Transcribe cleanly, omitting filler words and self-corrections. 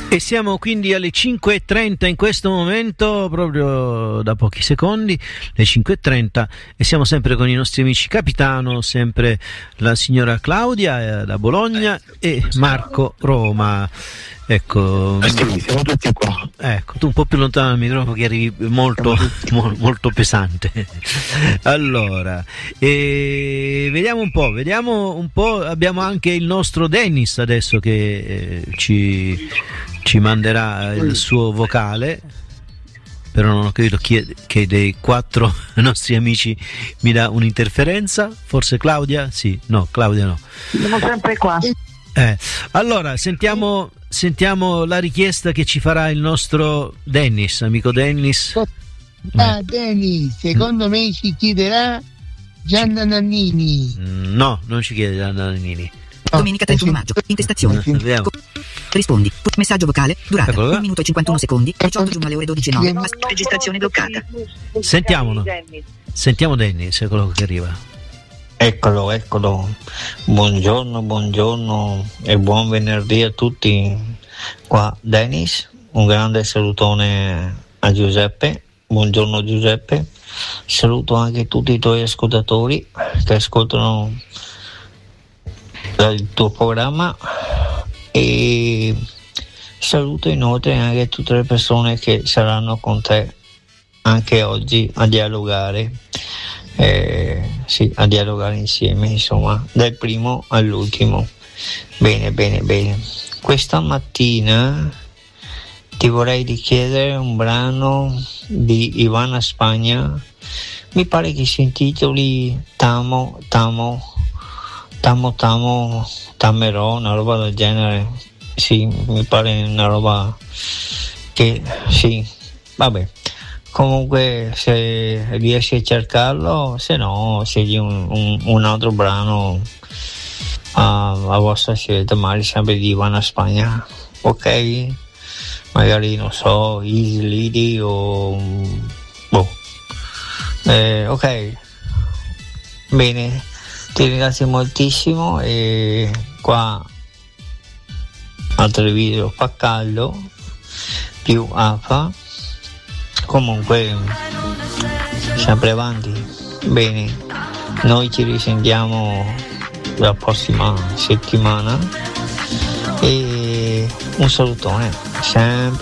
E siamo quindi alle 5:30 in questo momento, proprio da pochi secondi, le 5:30, e siamo sempre con i nostri amici Capitano, sempre la signora Claudia da Bologna e Marco Roma. Ecco, sì, siamo tutti qua. Ecco, tu un po' più lontano dal microfono che arrivi molto, molto pesante. Allora, vediamo un po'. Abbiamo anche il nostro Dennis adesso che ci manderà il suo vocale, però non ho capito che dei 4 nostri amici mi dà un'interferenza. Forse Claudia? Sì, no, Claudia no. Siamo sempre qua. Allora, sentiamo la richiesta che ci farà il nostro Dennis, amico Dennis. Dennis, secondo me ci chiederà Gianna Nannini. No, non ci chiede Gianna Nannini. Domenica 31 maggio, intestazione. Rispondi. Messaggio vocale, durata 1 minuto e 51 secondi, 18 giugno alle ore 12:09. Registrazione bloccata. Sentiamo Dennis, quello che arriva. Eccolo. Buongiorno e buon venerdì a tutti. Qua Dennis, un grande salutone a Giuseppe. Buongiorno Giuseppe. Saluto anche tutti i tuoi ascoltatori che ascoltano il tuo programma, e saluto inoltre anche tutte le persone che saranno con te anche oggi a dialogare. A dialogare insieme, insomma, dal primo all'ultimo. Bene. Questa mattina ti vorrei richiedere un brano di Ivana Spagna, mi pare che si intitoli Tamerò, una roba del genere. Sì, mi pare una roba che sì, vabbè. Comunque, se riesci a cercarlo, se no scegli un altro brano a vostra scelta, magari sempre di Ivana Spagna, ok? Magari, non so, Easy Lady o ok, bene, ti ringrazio moltissimo. E qua a Treviso fa caldo, più AFA. Comunque sempre avanti. Bene, noi ci risentiamo la prossima settimana e un salutone sempre